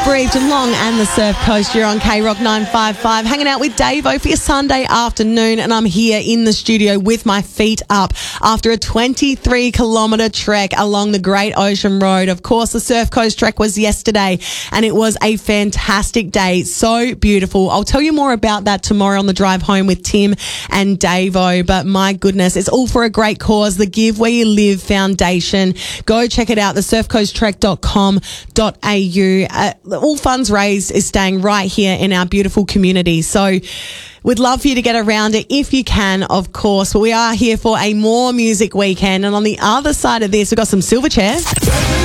Breathe, Geelong and the Surf Coast. You're on K-Rock 955, hanging out with Davo for your Sunday afternoon, and I'm here in the studio with my feet up after a 23-kilometre trek along the Great Ocean Road. Of course, the Surf Coast trek was yesterday, and it was a fantastic day. So beautiful. I'll tell you more about that tomorrow on the drive home with Tim and Davo, but my goodness, it's all for a great cause, the Give Where You Live Foundation. Go check it out, thesurfcoasttrek.com.au. All funds raised is staying right here in our beautiful community. So we'd love for you to get around it if you can, of course. But we are here for a more music weekend. And on the other side of this, we've got some Silverchair.